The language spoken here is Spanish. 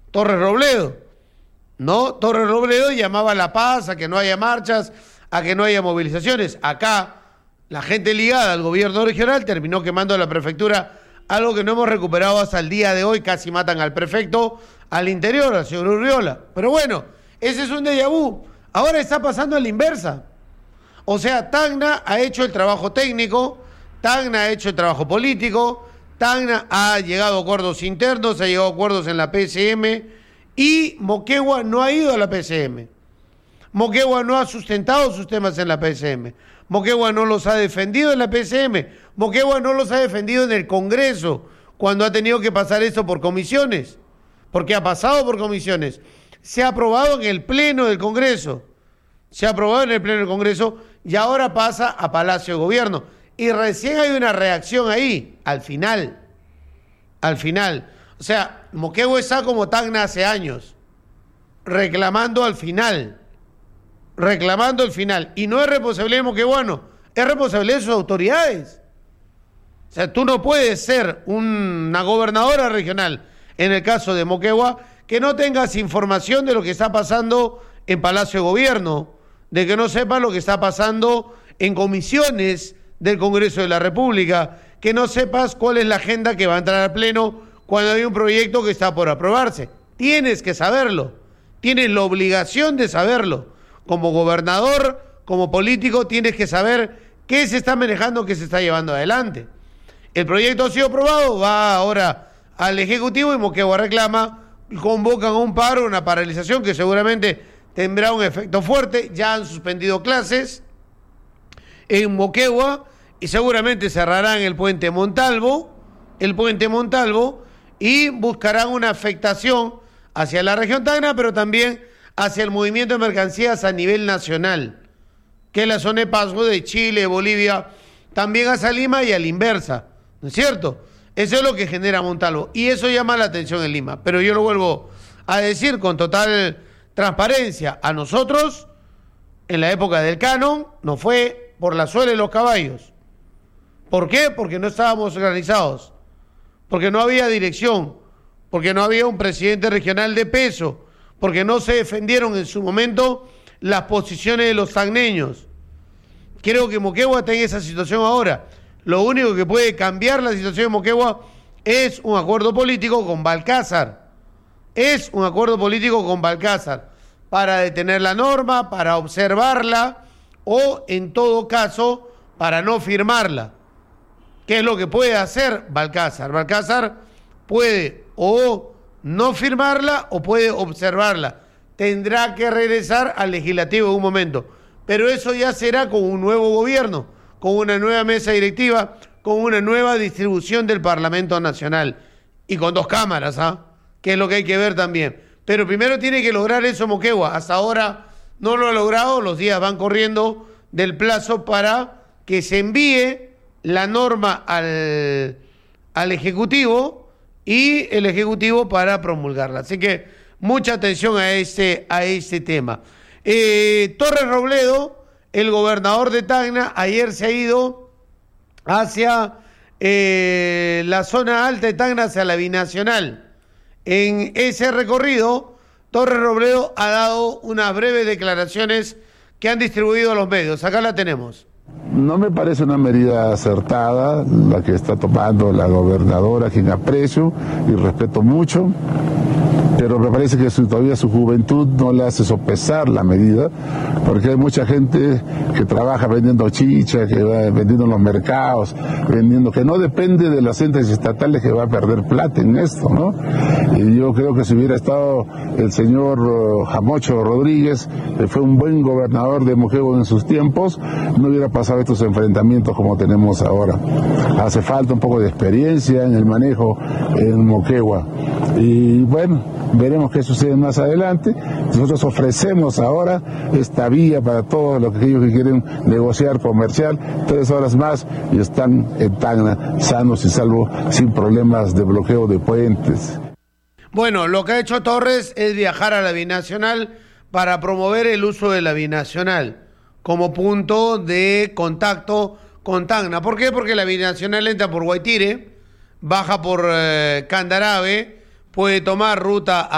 Torres Robledo, ¿no? Torres Robledo llamaba a la paz, a que no haya marchas, a que no haya movilizaciones. Acá, la gente ligada al gobierno regional terminó quemando la prefectura, algo que no hemos recuperado hasta el día de hoy. Casi matan al prefecto al interior, al señor Urriola. Pero bueno, ese es un déjà vu. Ahora está pasando a la inversa. O sea, Tacna ha hecho el trabajo técnico, Tacna ha hecho el trabajo político, Tacna ha llegado a acuerdos internos, ha llegado a acuerdos en la PCM y Moquegua no ha ido a la PCM. Moquegua no ha sustentado sus temas en la PCM. Moquegua no los ha defendido en la PCM. Moquegua no los ha defendido en el Congreso cuando ha tenido que pasar esto por comisiones. Porque ha pasado por comisiones. Se ha aprobado en el Pleno del Congreso. Se ha aprobado en el Pleno del Congreso y ahora pasa a Palacio de Gobierno. Y recién hay una reacción ahí, al final. Al final. O sea, Moquegua está como Tacna hace años, reclamando al final. Reclamando el final. Y no es responsabilidad de moqueguano, es responsabilidad de sus autoridades. O sea, tú no puedes ser una gobernadora regional, en el caso de Moquegua, que no tengas información de lo que está pasando en Palacio de Gobierno, de que no sepas lo que está pasando en comisiones del Congreso de la República, que no sepas cuál es la agenda que va a entrar al Pleno cuando hay un proyecto que está por aprobarse. Tienes que saberlo, tienes la obligación de saberlo. Como gobernador, como político, tienes que saber qué se está manejando, qué se está llevando adelante. El proyecto ha sido aprobado, va ahora al Ejecutivo y Moquegua reclama, convocan a un paro, una paralización que seguramente tendrá un efecto fuerte. Ya han suspendido clases en Moquegua y seguramente cerrarán el puente Montalvo, y buscarán una afectación hacia la región Tacna, pero también hacia el movimiento de mercancías a nivel nacional, que es la zona de paso de Chile, Bolivia, también hacia Lima y a la inversa, ¿no es cierto? Eso es lo que genera Montalvo, y eso llama la atención en Lima. Pero yo lo vuelvo a decir con total transparencia, a nosotros, en la época del canon, nos fue por la suela de los caballos. ¿Por qué? Porque no estábamos organizados, porque no había dirección, porque no había un presidente regional de peso, porque no se defendieron en su momento las posiciones de los tacneños. Creo que Moquegua está en esa situación ahora. Lo único que puede cambiar la situación de Moquegua es un acuerdo político con Balcázar. Es un acuerdo político con Balcázar para detener la norma, para observarla o, en todo caso, para no firmarla. ¿Qué es lo que puede hacer Balcázar? Balcázar puede o no firmarla o puede observarla. Tendrá que regresar al legislativo en un momento. Pero eso ya será con un nuevo gobierno, con una nueva mesa directiva, con una nueva distribución del Parlamento Nacional y con 2 cámaras, que es lo que hay que ver también. Pero primero tiene que lograr eso Moquegua. Hasta ahora no lo ha logrado, los días van corriendo del plazo para que se envíe la norma al Ejecutivo y el Ejecutivo para promulgarla. Así que mucha atención a este tema. Torres Robledo, el gobernador de Tacna, ayer se ha ido hacia la zona alta de Tacna, hacia la binacional. En ese recorrido, Torres Robledo ha dado unas breves declaraciones que han distribuido a los medios. Acá la tenemos. No me parece una medida acertada la que está tomando la gobernadora, a quien aprecio y respeto mucho, pero me parece que todavía su juventud no le hace sopesar la medida, porque hay mucha gente que trabaja vendiendo chicha, que va vendiendo en los mercados, que no depende de las entes estatales, que va a perder plata en esto, ¿no? Y yo creo que si hubiera estado el señor Jamocho Rodríguez, que fue un buen gobernador de Moquegua en sus tiempos, no hubiera pasado estos enfrentamientos como tenemos ahora. Hace falta un poco de experiencia en el manejo en Moquegua. Y bueno, veremos qué sucede más adelante. Nosotros ofrecemos ahora esta vía para todos aquellos que quieren negociar comercial, 3 horas más y están en Tacna sanos y salvos, sin problemas de bloqueo de puentes. Bueno, lo que ha hecho Torres es viajar a la binacional para promover el uso de la binacional como punto de contacto con Tacna. ¿Por qué? Porque la binacional entra por Guaitire, baja por Candarave, puede tomar ruta a